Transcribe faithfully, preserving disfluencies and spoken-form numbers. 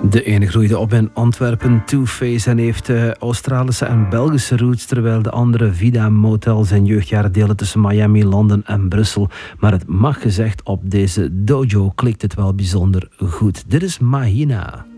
De ene groeide op in Antwerpen, Two-Face, en heeft uh, Australische en Belgische roots, terwijl de andere, Vida Motel, zijn jeugdjaren delen tussen Miami, Londen en Brussel. Maar het mag gezegd, op deze dojo klikt het wel bijzonder goed. Dit is Mahina.